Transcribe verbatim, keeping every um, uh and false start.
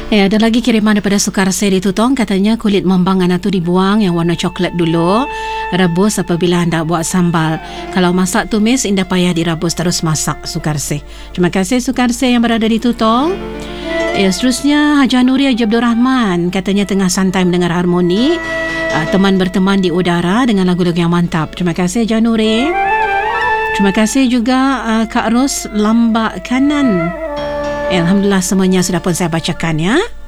Eh, ada lagi kiriman daripada Sukarsih di Tutong. Katanya kulit mambang anda tu dibuang yang warna coklat dulu. Rebus apabila anda buat sambal. Kalau masak tumis, indah payah dirabus terus masak. Sukarsih. Terima kasih Sukarsih yang berada di Tutong. Eh, seterusnya Haji Nuri Haji Abdul Rahman. Katanya tengah santai mendengar harmoni. Uh, teman berteman di udara dengan lagu-lagu yang mantap. Terima kasih Haji Nuri. Terima kasih juga uh, Kak Ros Lambak Kanan. Alhamdulillah semuanya sudah pun saya bacakan ya.